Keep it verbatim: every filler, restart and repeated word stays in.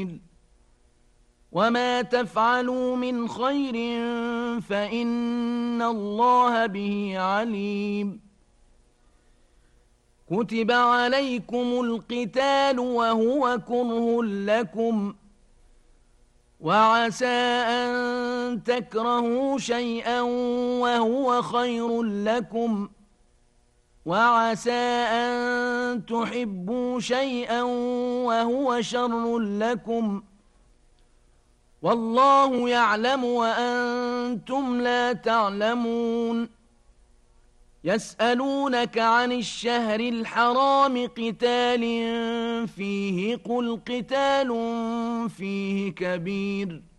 وما تفعلوا من خير فإن الله به عليم كتب عليكم القتال وهو كره لكم وعسى أن تكرهوا شيئا وهو خير لكم وعسى أن تحبوا شيئا وهو شر لكم والله يعلم وأنتم لا تعلمون يسألونك عن الشهر الحرام قتال فيه قل قتال فيه كبير